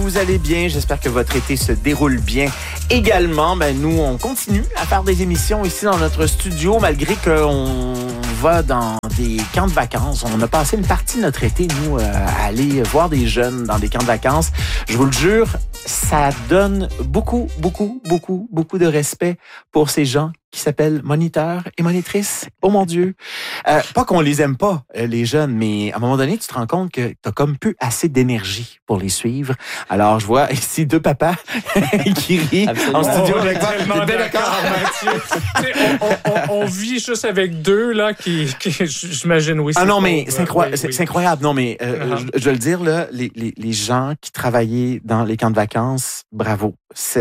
vous allez bien. J'espère que votre été se déroule bien également. Nous, on continue à faire des émissions ici dans notre studio, malgré qu'on va dans des camps de vacances. On a passé une partie de notre été, nous, à aller voir des jeunes dans des camps de vacances. Je vous le jure, ça donne beaucoup de respect pour ces gens qui s'appellent moniteurs et monitrices. Oh mon Dieu! Pas qu'on les aime pas, les jeunes, mais à un moment donné, tu te rends compte que t'as comme plus assez d'énergie pour les suivre. Alors, je vois ici deux papas qui rient en studio avec moi. Tellement d'accord, Mathieu. On vit juste avec deux, là, qui j'imagine, oui. Ah non, mais c'est incroyable. Non, mais je veux le dire, là, les gens qui travaillaient dans les camps de vacances, bravo.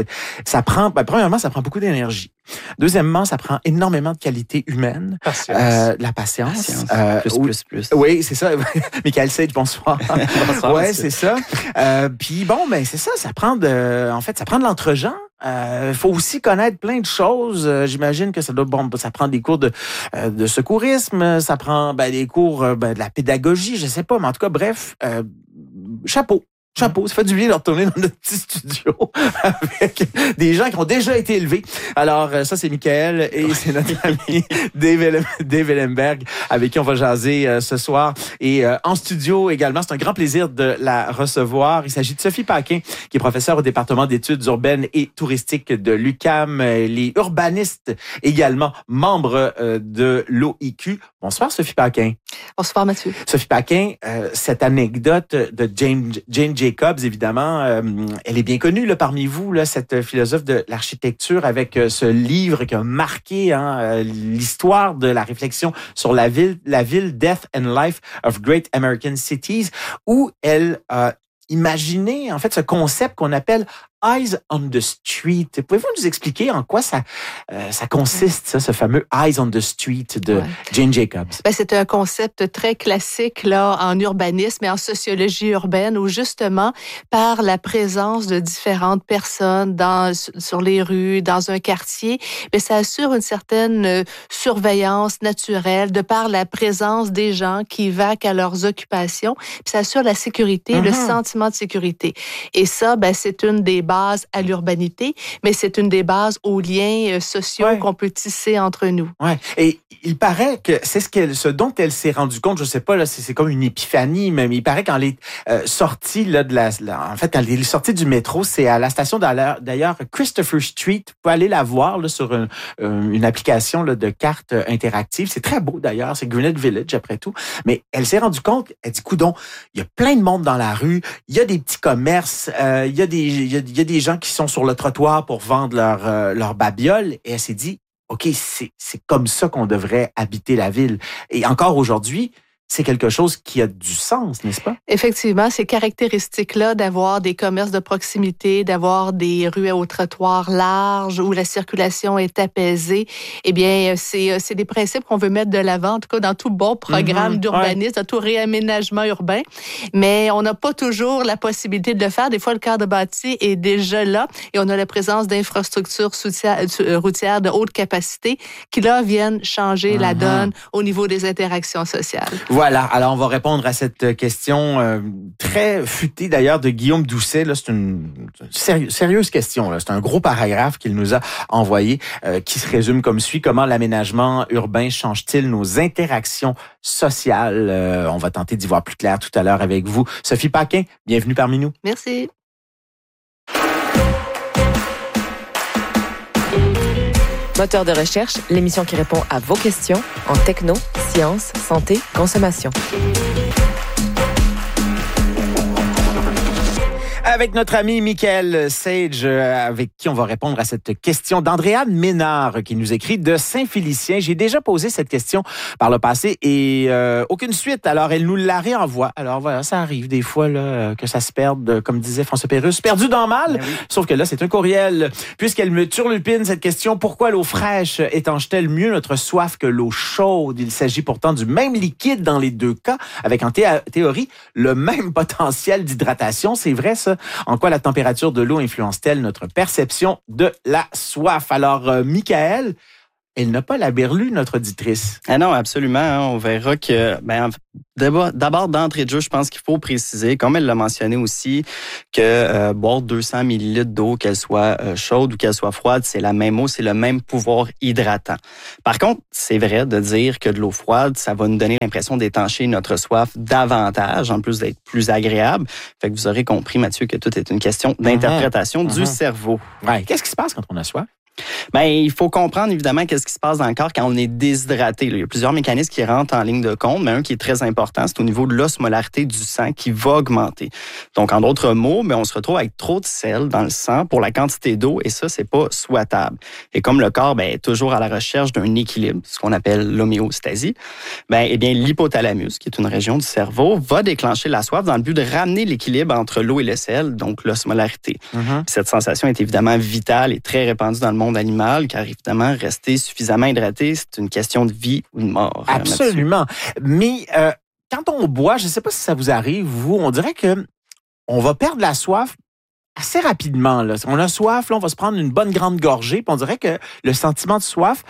Ça prend, premièrement, ça prend beaucoup d'énergie. Deuxièmement, ça prend énormément de qualité humaine. La patience. Plus. Oui, c'est ça. Michael Sage, bonsoir. Bonsoir. Ouais, c'est ça. Puis bon, c'est ça. Ça prend de l'entre-gens. Faut aussi connaître plein de choses. J'imagine que ça prend des cours de secourisme, ça prend des cours de la pédagogie, je sais pas, mais en tout cas, bref, chapeau. Ça fait du bien de retourner dans notre petit studio avec des gens qui ont déjà été élevés. Alors, ça, c'est Michael et c'est notre ami Dave Ellenberg avec qui on va jaser ce soir. Et en studio également, c'est un grand plaisir de la recevoir. Il s'agit de Sophie Paquin, qui est professeure au département d'études urbaines et touristiques de l'UQAM. Les urbanistes également, membre de l'OIQ. Bonsoir, Sophie Paquin. Bonsoir, Mathieu. Sophie Paquin, cette anecdote de Jane Jacobs, évidemment, elle est bien connue là, parmi vous, là, cette philosophe de l'architecture avec ce livre qui a marqué l'histoire de la réflexion sur la ville, Death and Life of Great American Cities, où elle a imaginé en fait ce concept qu'on appelle Eyes on the Street. Pouvez-vous nous expliquer en quoi ça consiste, ça, ce fameux Eyes on the Street de Jane Jacobs? C'est un concept très classique là en urbanisme et en sociologie urbaine où justement, par la présence de différentes personnes sur les rues, dans un quartier, ça assure une certaine surveillance naturelle de par la présence des gens qui vaquent à leurs occupations. Puis ça assure la sécurité, le sentiment de sécurité. Et ça, c'est une des bases à l'urbanité, mais c'est une des bases aux liens sociaux qu'on peut tisser entre nous. Ouais. Et il paraît que c'est ce dont elle s'est rendue compte, je sais pas, là, c'est comme une épiphanie, mais il paraît quand elle est sortie là, quand elle est sortie du métro, c'est à la station d'ailleurs Christopher Street. Vous pouvez aller la voir là, sur une application là, de carte interactive. C'est très beau d'ailleurs, c'est Greenwich Village après tout. Mais elle s'est rendue compte, elle dit, coudonc, il y a plein de monde dans la rue, il y a des petits commerces, il y a des gens qui sont sur le trottoir pour vendre leur babiole. Et elle s'est dit, OK, c'est comme ça qu'on devrait habiter la ville. Et encore aujourd'hui, c'est quelque chose qui a du sens, n'est-ce pas? Effectivement, ces caractéristiques-là d'avoir des commerces de proximité, d'avoir des rues au trottoir larges où la circulation est apaisée, c'est des principes qu'on veut mettre de l'avant, en tout cas dans tout bon programme d'urbanisme, dans tout réaménagement urbain. Mais on n'a pas toujours la possibilité de le faire. Des fois, le cadre bâti est déjà là et on a la présence d'infrastructures routières de haute capacité qui, là, viennent changer la donne au niveau des interactions sociales. Voilà, alors on va répondre à cette question très futée d'ailleurs de Guillaume Doucet. Là, c'est une sérieuse question. Là. C'est un gros paragraphe qu'il nous a envoyé qui se résume comme suit. Comment l'aménagement urbain change-t-il nos interactions sociales? On va tenter d'y voir plus clair tout à l'heure avec vous. Sophie Paquin, bienvenue parmi nous. Merci. Moteur de recherche, l'émission qui répond à vos questions en techno, sciences, santé, consommation. Avec notre ami Michael Sage, avec qui on va répondre à cette question d'Andréane Ménard, qui nous écrit de Saint-Félicien. J'ai déjà posé cette question par le passé et aucune suite. Alors, elle nous la réenvoie. Alors voilà, ça arrive des fois là, que ça se perde, comme disait François Pérusse, perdu dans le mal. Oui. Sauf que là, c'est un courriel. Puisqu'elle me turlupine cette question, pourquoi l'eau fraîche étanche-t-elle mieux notre soif que l'eau chaude? Il s'agit pourtant du même liquide dans les deux cas, avec en théorie le même potentiel d'hydratation. C'est vrai ça? En quoi la température de l'eau influence-t-elle notre perception de la soif? Alors, Michael, elle n'a pas la berlue, notre auditrice. Ah non, absolument. Hein, on verra que, d'abord, d'entrée de jeu, je pense qu'il faut préciser, comme elle l'a mentionné aussi, que boire 200 ml d'eau, qu'elle soit chaude ou qu'elle soit froide, c'est la même eau, c'est le même pouvoir hydratant. Par contre, c'est vrai de dire que de l'eau froide, ça va nous donner l'impression d'étancher notre soif davantage, en plus d'être plus agréable. Fait que vous aurez compris, Mathieu, que tout est une question d'interprétation du cerveau. Ouais. Qu'est-ce qui se passe quand on a soif? Il faut comprendre évidemment qu'est-ce qui se passe dans le corps quand on est déshydraté. Il y a plusieurs mécanismes qui rentrent en ligne de compte, mais un qui est très important, c'est au niveau de l'osmolarité du sang qui va augmenter. Donc, en d'autres mots, on se retrouve avec trop de sel dans le sang pour la quantité d'eau et ça, c'est pas souhaitable. Et comme le corps est toujours à la recherche d'un équilibre, ce qu'on appelle l'homéostasie, l'hypothalamus, qui est une région du cerveau, va déclencher la soif dans le but de ramener l'équilibre entre l'eau et le sel, donc l'osmolarité. Cette sensation est évidemment vitale et très répandue dans le monde animal, car évidemment, rester suffisamment hydraté, c'est une question de vie ou de mort. Absolument. Mais quand on boit, je ne sais pas si ça vous arrive, vous, on dirait que on va perdre la soif assez rapidement. Là. On a soif, là, on va se prendre une bonne grande gorgée, puis on dirait que le sentiment de soif,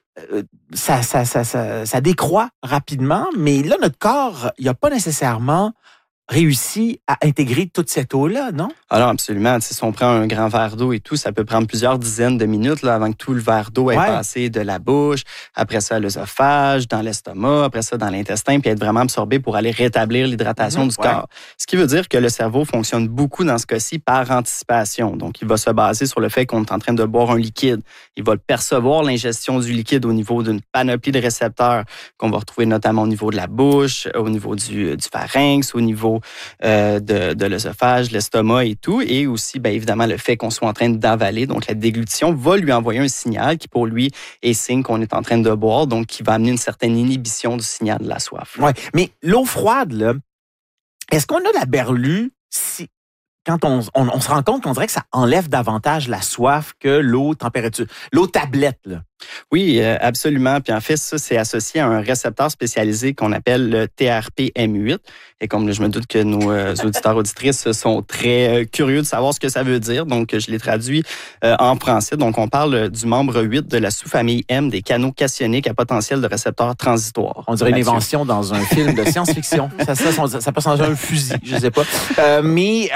ça décroît rapidement, mais là, notre corps, il n'a pas nécessairement réussi à intégrer toute cette eau-là, non? Alors, absolument. Si on prend un grand verre d'eau et tout, ça peut prendre plusieurs dizaines de minutes là, avant que tout le verre d'eau ait passé de la bouche, après ça à l'œsophage, dans l'estomac, après ça dans l'intestin, puis être vraiment absorbé pour aller rétablir l'hydratation du corps. Ce qui veut dire que le cerveau fonctionne beaucoup dans ce cas-ci par anticipation. Donc, il va se baser sur le fait qu'on est en train de boire un liquide. Il va percevoir l'ingestion du liquide au niveau d'une panoplie de récepteurs qu'on va retrouver notamment au niveau de la bouche, au niveau du pharynx, au niveau de l'œsophage, l'estomac et tout, et aussi, évidemment, le fait qu'on soit en train d'avaler, donc la déglutition va lui envoyer un signal qui, pour lui, est signe qu'on est en train de boire, donc qui va amener une certaine inhibition du signal de la soif. Oui, mais l'eau froide, là, est-ce qu'on a la berlue si... Quand on se rend compte qu'on dirait que ça enlève davantage la soif que l'eau température, l'eau tablette, là? Oui, absolument. Puis en fait, ça, c'est associé à un récepteur spécialisé qu'on appelle le TRPM8. Et comme je me doute que nos auditeurs auditrices sont très curieux de savoir ce que ça veut dire, donc je l'ai traduit en français. Donc, on parle du membre 8 de la sous-famille M des canaux cationiques à potentiel de récepteurs transitoires. On dirait une invention dans un film de science-fiction. ça passe dans un fusil, je sais pas. Mais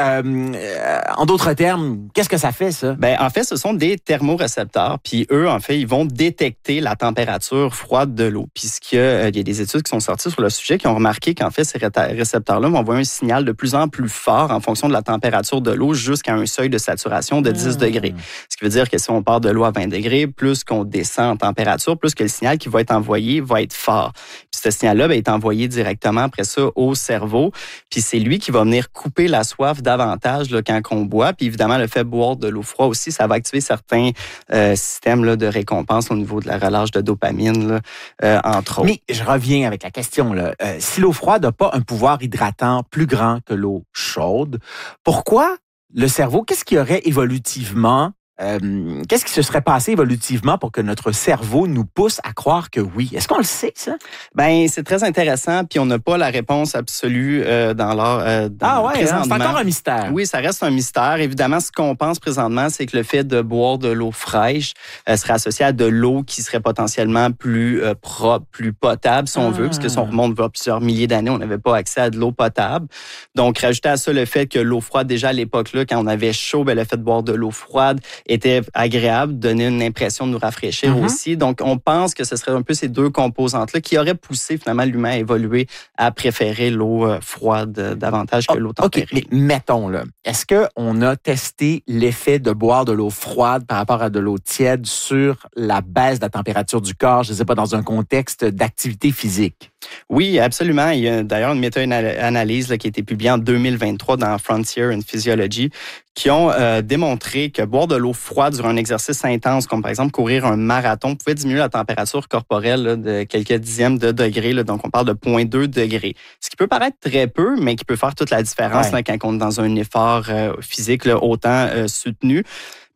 en d'autres termes, qu'est-ce que ça fait, ça? En fait, ce sont des thermorécepteurs. Puis eux, en fait, ils vont détecter la température froide de l'eau. Puisqu'il y a des études qui sont sorties sur le sujet qui ont remarqué qu'en fait, ces récepteurs-là vont envoyer un signal de plus en plus fort en fonction de la température de l'eau jusqu'à un seuil de saturation de 10 degrés. Ce qui veut dire que si on part de l'eau à 20 degrés, plus qu'on descend en température, plus que le signal qui va être envoyé va être fort. Puis ce signal-là est envoyé directement après ça au cerveau. Puis c'est lui qui va venir couper la soif davantage là, quand on boit. Puis évidemment, le fait de boire de l'eau froide aussi, ça va activer certains systèmes là, de récompense au niveau de la relâche de dopamine, là, entre autres. Mais je reviens avec la question. Là. Si l'eau froide n'a pas un pouvoir hydratant plus grand que l'eau chaude, pourquoi le cerveau, qu'est-ce qui aurait évolutivement, qu'est-ce qui se serait passé évolutivement pour que notre cerveau nous pousse à croire que oui? Est-ce qu'on le sait, ça? C'est très intéressant, puis on n'a pas la réponse absolue dans l'heure. C'est encore un mystère. Oui, ça reste un mystère. Évidemment, ce qu'on pense présentement, c'est que le fait de boire de l'eau fraîche serait associé à de l'eau qui serait potentiellement plus propre, plus potable, si on veut, parce que si on remonte vers plusieurs milliers d'années, on n'avait pas accès à de l'eau potable. Donc, rajouter à ça le fait que l'eau froide, déjà à l'époque, là, quand on avait chaud, le fait de boire de l'eau froide était agréable, donnait une impression de nous rafraîchir aussi. Donc, on pense que ce serait un peu ces deux composantes-là qui auraient poussé finalement l'humain à évoluer à préférer l'eau froide davantage que l'eau tempérée. OK, mais mettons, là, est-ce qu'on a testé l'effet de boire de l'eau froide par rapport à de l'eau tiède sur la baisse de la température du corps, je ne sais pas, dans un contexte d'activité physique? Oui, absolument. Il y a d'ailleurs une méta-analyse qui a été publiée en 2023 dans Frontier in Physiology qui ont démontré que boire de l'eau froide durant un exercice intense, comme par exemple courir un marathon, pouvait diminuer la température corporelle là, de quelques dixièmes de degrés. Là, donc, on parle de 0,2 degrés. Ce qui peut paraître très peu, mais qui peut faire toute la différence là, quand on est dans un effort physique là, autant soutenu.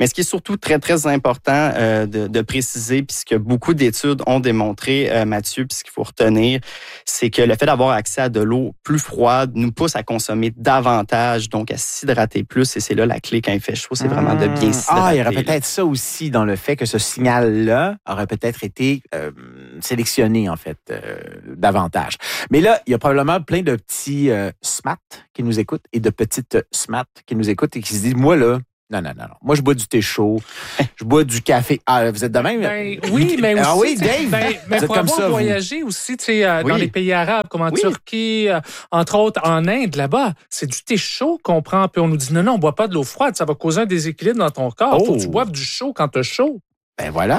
Mais ce qui est surtout très, très important de préciser, puis ce que beaucoup d'études ont démontré, Mathieu, puis ce qu'il faut retenir, c'est que le fait d'avoir accès à de l'eau plus froide nous pousse à consommer davantage, donc à s'hydrater plus. Et c'est là la clé quand il fait chaud, c'est vraiment de bien s'hydrater. Il y aurait peut-être ça aussi dans le fait que ce signal-là aurait peut-être été sélectionné, en fait, davantage. Mais là, il y a probablement plein de petits smats qui nous écoutent et de petites smats qui nous écoutent et qui se disent, moi, là, non. Moi, je bois du thé chaud, je bois du café. Ah, vous êtes de même? Ben, oui, mais aussi... Ah oui, Dave? Mais pour avoir voyagé aussi, tu sais, dans les pays arabes, comme en Turquie, entre autres, en Inde, là-bas, c'est du thé chaud qu'on prend. Puis on nous dit, non, on boit pas de l'eau froide, ça va causer un déséquilibre dans ton corps. Faut que tu boives du chaud quand t'as chaud. Ben voilà.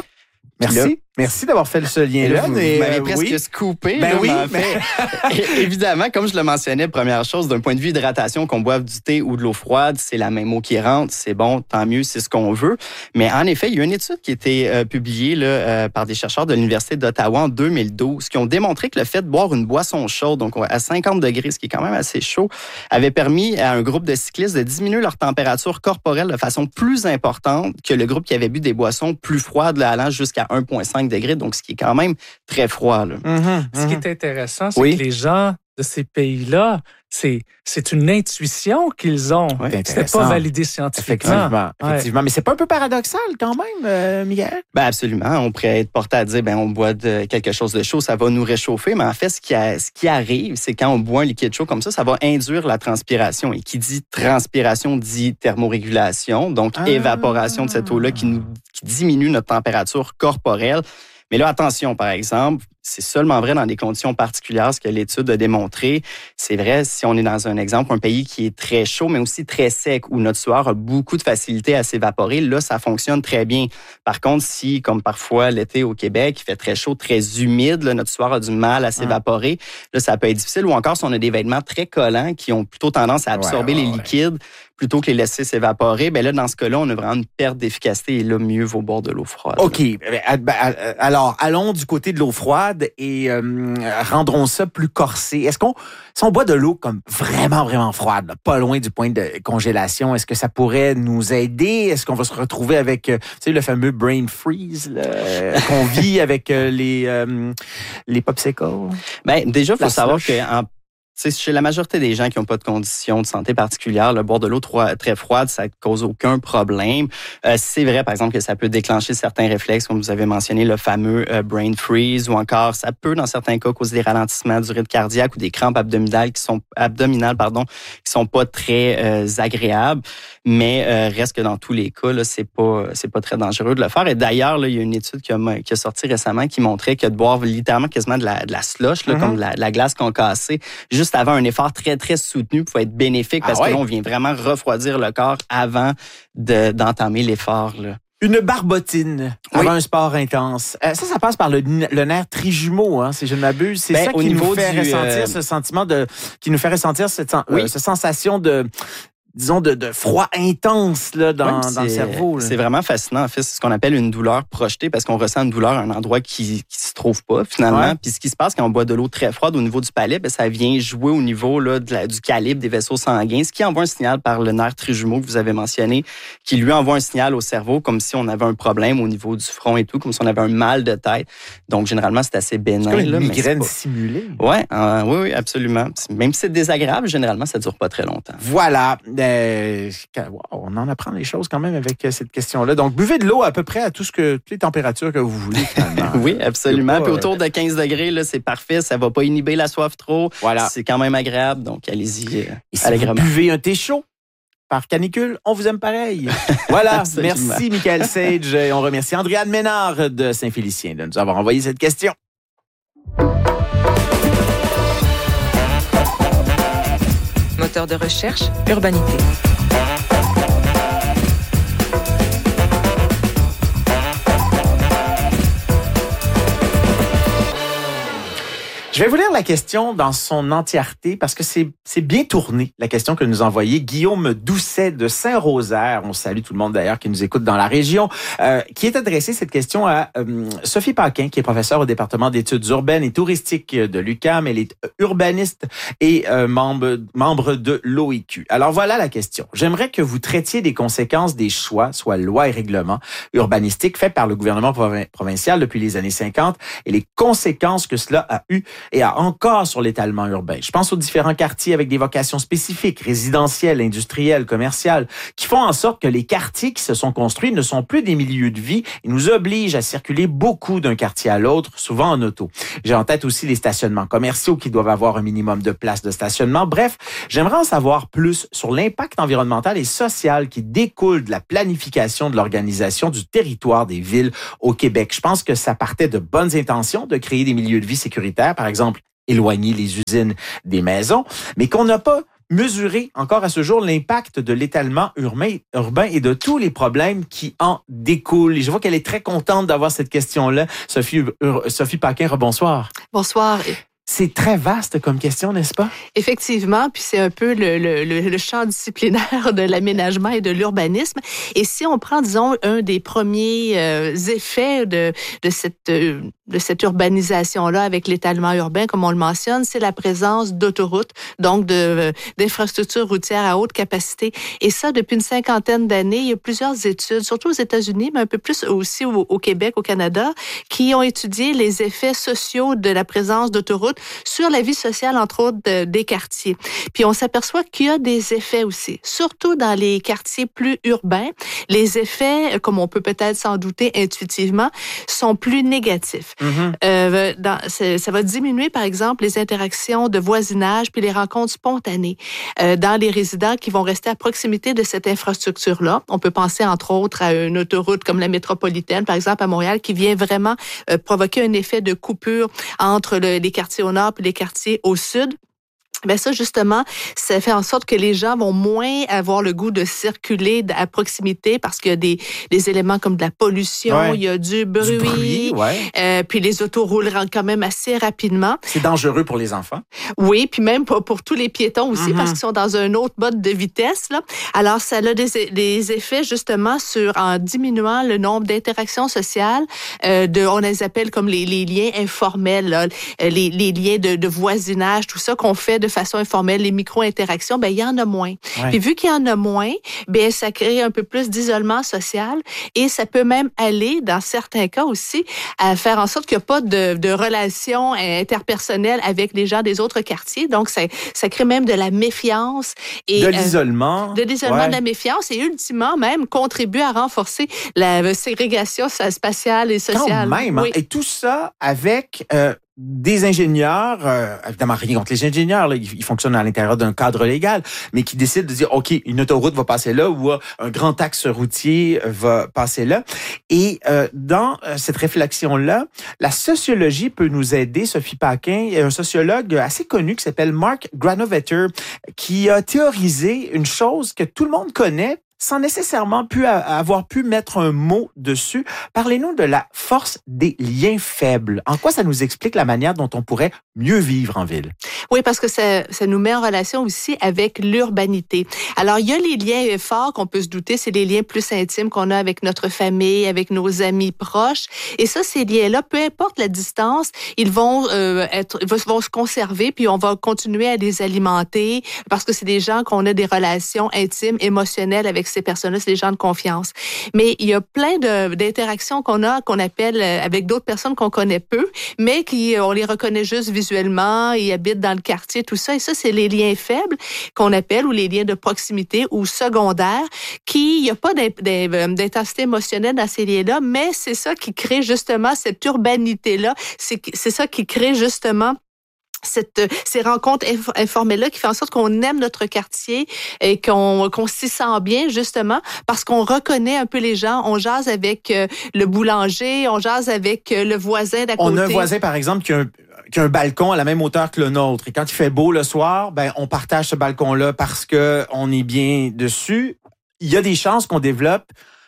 Merci d'avoir fait ce lien-là. Vous m'avez presque scoopé. Ben oui, évidemment, comme je le mentionnais, première chose, d'un point de vue hydratation, qu'on boive du thé ou de l'eau froide, c'est la même eau qui rentre, c'est bon, tant mieux, c'est ce qu'on veut. Mais en effet, il y a une étude qui a été publiée par des chercheurs de l'Université d'Ottawa en 2012 qui ont démontré que le fait de boire une boisson chaude, donc à 50 degrés, ce qui est quand même assez chaud, avait permis à un groupe de cyclistes de diminuer leur température corporelle de façon plus importante que le groupe qui avait bu des boissons plus froides, là, allant jusqu'à 1,5 degrés, donc ce qui est quand même très froid. Là. Ce qui est intéressant, c'est que les gens de ces pays-là, c'est une intuition qu'ils ont. C'était pas validé scientifiquement. Effectivement. Mais c'est pas un peu paradoxal quand même, Miguel? Ben absolument. On pourrait être porté à dire, on boit quelque chose de chaud, ça va nous réchauffer. Mais en fait, ce qui arrive, c'est quand on boit un liquide chaud comme ça va induire la transpiration. Et qui dit transpiration dit thermorégulation, donc évaporation de cette eau-là qui diminue notre température corporelle. Mais là, attention, par exemple, c'est seulement vrai dans des conditions particulières, ce que l'étude a démontré. C'est vrai si on est dans un exemple, un pays qui est très chaud, mais aussi très sec, où notre sueur a beaucoup de facilité à s'évaporer. Là, ça fonctionne très bien. Par contre, si, comme parfois l'été au Québec, il fait très chaud, très humide, là, notre sueur a du mal à s'évaporer, là, ça peut être difficile. Ou encore, si on a des vêtements très collants qui ont plutôt tendance à absorber les liquides, plutôt que les laisser s'évaporer, là, dans ce cas-là, on a vraiment une perte d'efficacité et là, mieux vaut boire de l'eau froide. OK. Alors, allons du côté de l'eau froide et rendrons ça plus corsé. Si on boit de l'eau comme vraiment, vraiment froide, là, pas loin du point de congélation, est-ce que ça pourrait nous aider? Est-ce qu'on va se retrouver avec, le fameux brain freeze qu'on vit avec les popsicles? Déjà, il faut savoir que chez la majorité des gens qui n'ont pas de conditions de santé particulières, le boire de l'eau très froide, ça ne cause aucun problème. C'est vrai, par exemple, que ça peut déclencher certains réflexes, comme vous avez mentionné, le fameux brain freeze, ou encore, ça peut, dans certains cas, causer des ralentissements du rythme cardiaque ou des crampes abdominales qui sont pas très agréables. Mais reste que dans tous les cas, là, c'est pas très dangereux de le faire. Et d'ailleurs, là, il y a une étude qui a sorti récemment qui montrait que de boire littéralement quasiment de la slush, là, comme de la glace concassée, juste avant un effort très, très soutenu, pouvait être bénéfique parce que là, on vient vraiment refroidir le corps avant d'entamer l'effort. Là. Une barbotine avant un sport intense. Ça passe par le nerf trijumeau, hein, si je ne m'abuse. C'est ça qui nous fait ressentir ce sentiment qui nous fait ressentir cette sensation de froid intense là, dans le cerveau. Là. C'est vraiment fascinant. En fait, c'est ce qu'on appelle une douleur projetée parce qu'on ressent une douleur à un endroit qui se trouve pas finalement. Puis ce qui se passe quand on boit de l'eau très froide au niveau du palais, ça vient jouer au niveau là, du calibre des vaisseaux sanguins, ce qui envoie un signal par le nerf trijumeau que vous avez mentionné, qui lui envoie un signal au cerveau comme si on avait un problème au niveau du front et tout, comme si on avait un mal de tête. Donc généralement, c'est assez bénin. C'est comme une migraine simulée. Oui, absolument. Même si c'est désagréable, généralement, ça dure pas très longtemps. Voilà. On en apprend des choses quand même avec cette question-là. Donc, buvez de l'eau à peu près à toutes les températures que vous voulez, finalement. Oui, absolument. Puis autour de 15 degrés, là, c'est parfait. Ça va pas inhiber la soif trop. Voilà. C'est quand même agréable. Donc, allez-y. Et si vous buvez un thé chaud par canicule, on vous aime pareil. Voilà. Merci, Michael Sage. Et on remercie Andréane Ménard de Saint-Félicien de nous avoir envoyé cette question. Moteur de recherche, Urbanité. Je vais vous lire la question dans son entièreté parce que c'est bien tourné, la question que nous a envoyée Guillaume Doucet de Saint-Rosaire. On salue tout le monde d'ailleurs qui nous écoute dans la région, qui est adressée cette question à Sophie Paquin, qui est professeure au département d'études urbaines et touristiques de l'UQAM. Elle est urbaniste et membre de l'OIQ. Alors voilà la question. J'aimerais que vous traitiez des conséquences des choix, soit lois et règlements urbanistiques faits par le gouvernement provincial depuis les années 50 et les conséquences que cela a eu et a encore sur l'étalement urbain. Je pense aux différents quartiers avec des vocations spécifiques, résidentielles, industrielles, commerciales, qui font en sorte que les quartiers qui se sont construits ne sont plus des milieux de vie et nous obligent à circuler beaucoup d'un quartier à l'autre, souvent en auto. J'ai en tête aussi les stationnements commerciaux qui doivent avoir un minimum de places de stationnement. Bref, j'aimerais en savoir plus sur l'impact environnemental et social qui découle de la planification de l'organisation du territoire des villes au Québec. Je pense que ça partait de bonnes intentions de créer des milieux de vie sécuritaires, par exemple, éloigner les usines des maisons, mais qu'on n'a pas mesuré encore à ce jour l'impact de l'étalement urbain et de tous les problèmes qui en découlent. Et je vois qu'elle est très contente d'avoir cette question-là. Sophie Paquin, rebonsoir. Bonsoir. C'est très vaste comme question, n'est-ce pas? Effectivement, puis c'est un peu le champ disciplinaire de l'aménagement et de l'urbanisme. Et si on prend, disons, un des premiers effets de cette urbanisation-là avec l'étalement urbain, comme on le mentionne, c'est la présence d'autoroutes, donc d'infrastructures routières à haute capacité. Et ça, depuis une cinquantaine d'années, il y a plusieurs études, surtout aux États-Unis, mais un peu plus aussi au Québec, au Canada, qui ont étudié les effets sociaux de la présence d'autoroutes sur la vie sociale, entre autres, des quartiers. Puis on s'aperçoit qu'il y a des effets aussi, surtout dans les quartiers plus urbains. Les effets, comme on peut peut-être s'en douter intuitivement, sont plus négatifs. Ça va diminuer, par exemple, les interactions de voisinage puis les rencontres spontanées dans les résidents qui vont rester à proximité de cette infrastructure-là. On peut penser, entre autres, à une autoroute comme la métropolitaine, par exemple, à Montréal, qui vient vraiment provoquer un effet de coupure entre les quartiers au nord et les quartiers au sud. Ben ça, justement, ça fait en sorte que les gens vont moins avoir le goût de circuler à proximité parce qu'il y a des éléments comme de la pollution, il y a du bruit, puis les autos roulent quand même assez rapidement. C'est dangereux pour les enfants. Oui, puis même pour tous les piétons aussi parce qu'ils sont dans un autre mode de vitesse, là. Alors, ça a des effets, justement, en diminuant le nombre d'interactions sociales, on les appelle comme les liens informels, là, les liens de voisinage, tout ça qu'on fait de façon informelle, les micro-interactions, ben il y en a moins. Puis vu qu'il y en a moins, ben ça crée un peu plus d'isolement social et ça peut même aller, dans certains cas aussi, à faire en sorte qu'il n'y a pas de relations interpersonnelles avec les gens des autres quartiers. Donc, ça crée même de la méfiance. Et, de l'isolement. De la méfiance et ultimement même contribue à renforcer la ségrégation spatiale et sociale. Quand même, et tout ça avec des ingénieurs, évidemment rien contre les ingénieurs, là, ils fonctionnent à l'intérieur d'un cadre légal, mais qui décident de dire, OK, une autoroute va passer là ou un grand axe routier va passer là. Et dans cette réflexion-là, la sociologie peut nous aider. Sophie Paquin, un sociologue assez connu qui s'appelle Mark Granovetter, qui a théorisé une chose que tout le monde connaît, sans nécessairement avoir pu mettre un mot dessus. Parlez-nous de la force des liens faibles. En quoi ça nous explique la manière dont on pourrait mieux vivre en ville? Oui, parce que ça nous met en relation aussi avec l'urbanité. Alors, il y a les liens forts qu'on peut se douter, c'est les liens plus intimes qu'on a avec notre famille, avec nos amis proches. Et ça, ces liens-là, peu importe la distance, ils vont vont se conserver, puis on va continuer à les alimenter parce que c'est des gens qu'on a des relations intimes, émotionnelles avec ces personnes-là, c'est des gens de confiance. Mais il y a plein d'interactions qu'on appelle avec d'autres personnes qu'on connaît peu, mais on les reconnaît juste visuellement, ils habitent dans le quartier, tout ça. Et ça, c'est les liens faibles qu'on appelle, ou les liens de proximité ou secondaires, il n'y a pas d'intensité émotionnelle dans ces liens-là, mais c'est ça qui crée justement cette urbanité-là. C'est ça qui crée justement ces rencontres informelles-là qui fait en sorte qu'on aime notre quartier et qu'on s'y sent bien, justement, parce qu'on reconnaît un peu les gens. On jase avec le boulanger, on jase avec le voisin d'à côté. On a un voisin, par exemple, qui a un balcon à la même hauteur que le nôtre. Et quand il fait beau le soir, on partage ce balcon-là parce que on est bien dessus. Il y a des chances qu'on développe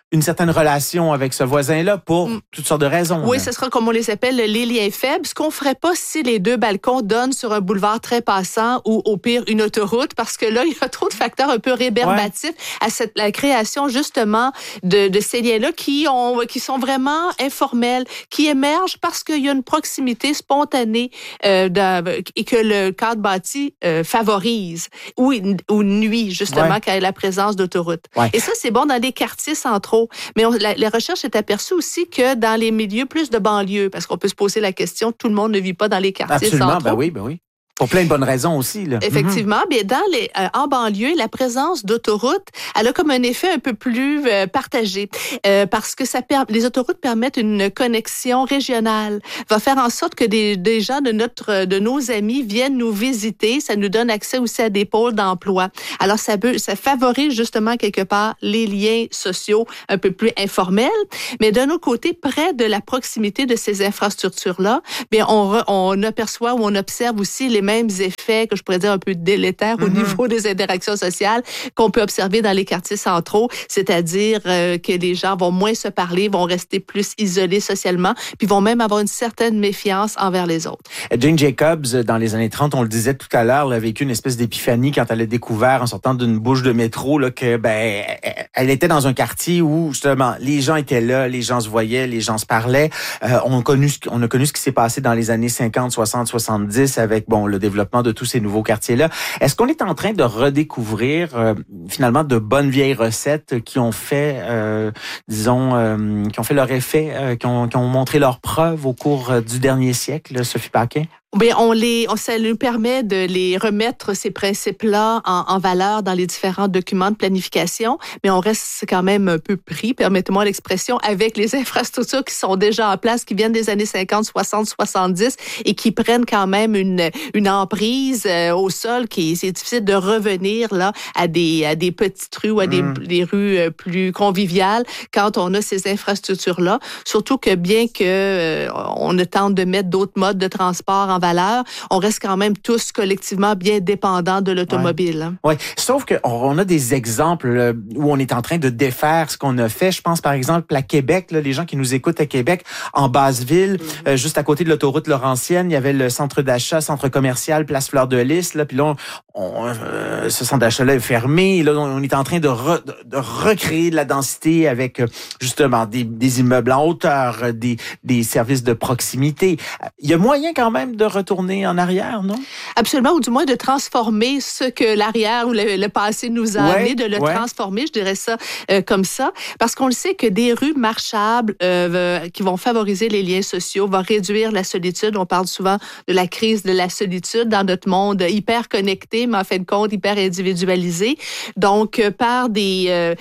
une certaine relation avec ce voisin-là pour toutes sortes de raisons. Oui, là. ce sera comme on les appelle les liens faibles. Ce qu'on ferait pas si les deux balcons donnent sur un boulevard très passant ou au pire une autoroute, parce que là, il y a trop de facteurs un peu rébarbatifs à la création justement de ces liens-là qui sont vraiment informels, qui émergent parce qu'il y a une proximité spontanée et que le cadre bâti favorise ou nuit justement quand il y a la présence d'autoroutes. Ouais. Et ça, c'est bon dans les quartiers centraux. Mais la recherche est aperçue aussi que dans les milieux plus de banlieue, parce qu'on peut se poser la question, tout le monde ne vit pas dans les quartiers centraux. Absolument, ben oui. Pour plein de bonnes raisons aussi. Là. Effectivement, mais en banlieue, la présence d'autoroutes, elle a comme un effet un peu plus partagé parce que les autoroutes permettent une connexion régionale, va faire en sorte que des gens de nos amis viennent nous visiter, ça nous donne accès aussi à des pôles d'emploi. Alors ça favorise justement quelque part les liens sociaux un peu plus informels, mais d'un autre côté, près de la proximité de ces infrastructures-là, bien on aperçoit ou on observe aussi les mêmes effets que je pourrais dire un peu délétères au niveau des interactions sociales qu'on peut observer dans les quartiers centraux, c'est-à-dire que les gens vont moins se parler, vont rester plus isolés socialement, puis vont même avoir une certaine méfiance envers les autres. Jane Jacobs, dans les années 30, on le disait tout à l'heure, elle a vécu une espèce d'épiphanie quand elle a découvert, en sortant d'une bouche de métro, là, que elle était dans un quartier où justement les gens étaient là, les gens se voyaient, les gens se parlaient. On a connu ce qui s'est passé dans les années 50, 60, 70 avec le développement de tous ces nouveaux quartiers-là. Est-ce qu'on est en train de redécouvrir finalement de bonnes vieilles recettes qui ont fait, qui ont fait leur effet, qui ont montré leurs preuves au cours du dernier siècle, Sophie Paquin? Bien, ça nous permet de les remettre, ces principes-là, en valeur dans les différents documents de planification, mais on reste quand même un peu pris, permettez-moi l'expression, avec les infrastructures qui sont déjà en place, qui viennent des années 50, 60, 70 et qui prennent quand même une emprise au sol c'est difficile de revenir là à des petites rues ou à des rues plus conviviales quand on a ces infrastructures-là. Surtout que bien que on tente de mettre d'autres modes de transport en valeur, on reste quand même tous collectivement bien dépendants de l'automobile. Oui, sauf qu'on a des exemples où on est en train de défaire ce qu'on a fait. Je pense par exemple à Québec, là, les gens qui nous écoutent à Québec, en Basse-Ville, juste à côté de l'autoroute Laurentienne, il y avait le centre d'achat, centre commercial, place Fleur-de-Lys. Là, puis là, ce centre d'achat-là est fermé. Là, on est en train de recréer de la densité avec justement des immeubles en hauteur, des services de proximité. Il y a moyen quand même de retourner en arrière, non? Absolument, ou du moins de transformer ce que l'arrière ou le passé nous a amené, de le transformer, je dirais ça comme ça, parce qu'on le sait que des rues marchables qui vont favoriser les liens sociaux, vont réduire la solitude. On parle souvent de la crise de la solitude dans notre monde hyper connecté, mais en fin de compte hyper individualisé. Donc, par c'est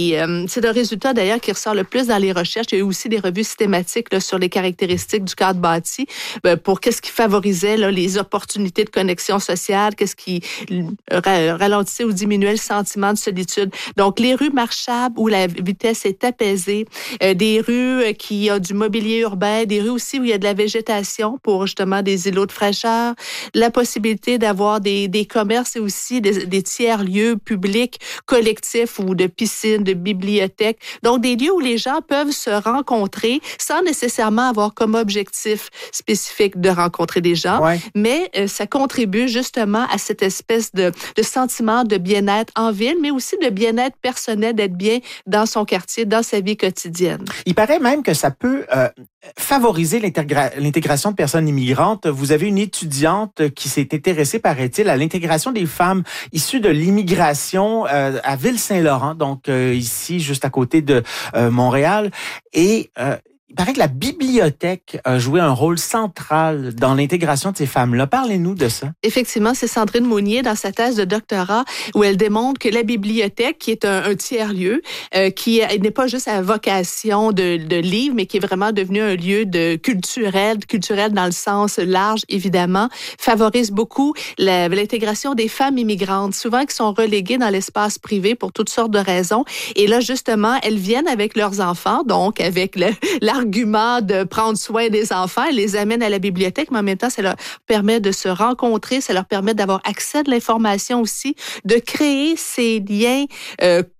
le résultat d'ailleurs qui ressort le plus dans les recherches. Il y a eu aussi des revues systématiques là, sur les caractéristiques du cadre bâti pour qu'est-ce qui favorisait là, les opportunités de connexion sociale, qu'est-ce qui ralentissait ou diminuait le sentiment de solitude. Donc, les rues marchables où la vitesse est apaisée, des rues qui ont du mobilier urbain, des rues aussi où il y a de la végétation pour justement des îlots de fraîcheur, la possibilité d'avoir des commerces et aussi des tiers-lieux publics, collectifs ou de piscines, de bibliothèques. Donc, des lieux où les gens peuvent se rencontrer sans nécessairement avoir comme objectif spécifique de rencontrer des gens, mais ça contribue justement à cette espèce de sentiment de bien-être en ville, mais aussi de bien-être personnel, d'être bien dans son quartier, dans sa vie quotidienne. Il paraît même que ça peut favoriser l'intégration de personnes immigrantes. Vous avez une étudiante qui s'est intéressée, paraît-il, à l'intégration des femmes issues de l'immigration à Ville-Saint-Laurent, donc ici, juste à côté de Montréal. Et il paraît que la bibliothèque a joué un rôle central dans l'intégration de ces femmes-là. Parlez-nous de ça. Effectivement, c'est Sandrine Mounier dans sa thèse de doctorat où elle démontre que la bibliothèque, qui est un tiers-lieu, qui n'est pas juste à vocation de livre, mais qui est vraiment devenu un lieu culturel dans le sens large, évidemment, favorise beaucoup l'intégration des femmes immigrantes, souvent qui sont reléguées dans l'espace privé pour toutes sortes de raisons. Et là, justement, elles viennent avec leurs enfants, donc avec l'argument de prendre soin des enfants, elles les amènent à la bibliothèque, mais en même temps, ça leur permet de se rencontrer, ça leur permet d'avoir accès à de l'information aussi, de créer ces liens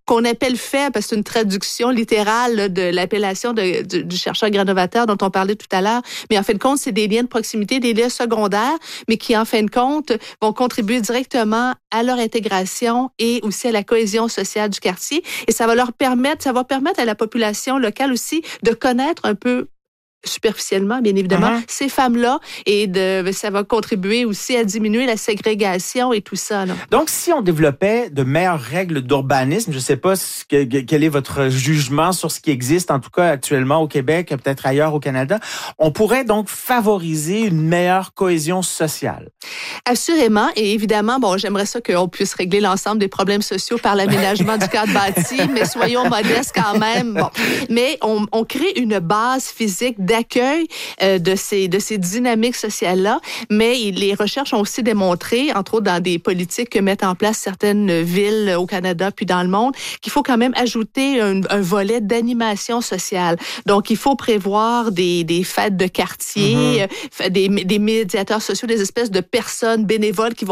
qu'on appelle faibles, parce que c'est une traduction littérale là, de l'appellation du chercheur Granovetter dont on parlait tout à l'heure. Mais en fin de compte, c'est des liens de proximité, des liens secondaires, mais qui, en fin de compte, vont contribuer directement à leur intégration et aussi à la cohésion sociale du quartier. Et ça va permettre à la population locale aussi de connaître un peu superficiellement, bien évidemment, ces femmes-là, et ça va contribuer aussi à diminuer la ségrégation et tout ça. Là. Donc, si on développait de meilleures règles d'urbanisme, je ne sais pas quel est votre jugement sur ce qui existe, en tout cas actuellement au Québec, peut-être ailleurs au Canada, on pourrait donc favoriser une meilleure cohésion sociale. Assurément, et évidemment, bon, j'aimerais ça qu'on puisse régler l'ensemble des problèmes sociaux par l'aménagement du cadre bâti, mais soyons modestes quand même. Bon. Mais on crée une base physique d'accueil de ces dynamiques sociales-là, mais les recherches ont aussi démontré, entre autres dans des politiques que mettent en place certaines villes au Canada puis dans le monde, qu'il faut quand même ajouter un volet d'animation sociale. Donc, il faut prévoir des fêtes de quartier, des médiateurs sociaux, des espèces de personnes bénévoles qui vont